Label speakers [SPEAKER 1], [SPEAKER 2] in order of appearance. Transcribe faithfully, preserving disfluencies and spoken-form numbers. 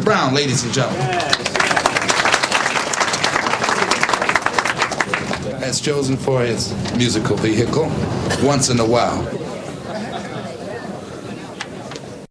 [SPEAKER 1] Clifford Brown, ladies and gentlemen. That's chosen for his musical vehicle, Once in a While.